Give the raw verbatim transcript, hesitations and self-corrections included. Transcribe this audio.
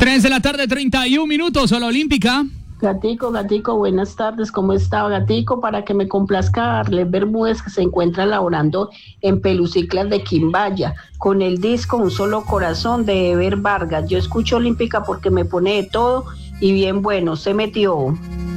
tres de la tarde, treinta y un minutos, Hola Olímpica. Gatico, Gatico, buenas tardes, ¿cómo está, Gatico? Para que me complazca Arlet Bermúdez, que se encuentra laborando en Peluciclas de Quimbaya, con el disco Un Solo Corazón de Ever Vargas. Yo escucho Olímpica porque me pone de todo y bien bueno, se metió.